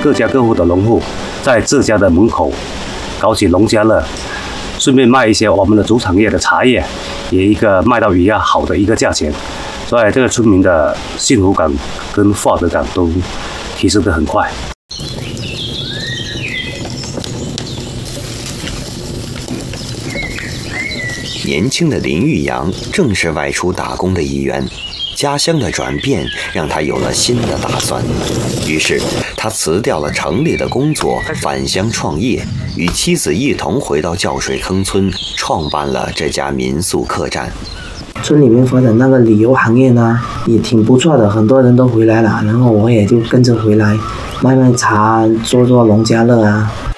各家各户的农户在自家的门口搞起农家乐，顺便卖一些我们的主产业的茶叶，也一个卖到比较好的一个价钱，所以这个村民的幸福感跟获得感都提升得很快。 年轻的林玉阳正是外出打工的一员，家乡的转变让他有了新的打算。于是他辞掉了城里的工作，返乡创业，与妻子一同回到叫水坑村，创办了这家民宿客栈。 村里面发展那个旅游行业呢，也挺不错的，很多人都回来了，然后我也就跟着回来，卖茶，做农家乐啊，